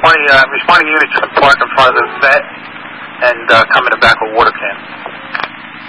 responding unit just parked in front of the vet and come in the back with a water can.